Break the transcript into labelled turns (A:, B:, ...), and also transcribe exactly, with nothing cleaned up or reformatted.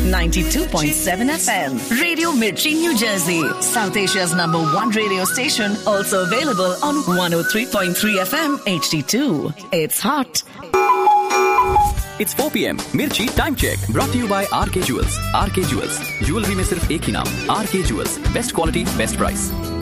A: ninety-two point seven F M. Radio Mirchi, New Jersey. South Asia's number one radio station. Also available on one oh three point three F M H D two. It's hot.
B: It's four p.m. Mirchi Time Check. Brought to you by R K Jewels. R K Jewels. Jewelry में सिर्फ एक ही नाम. R K Jewels. Best quality, best price.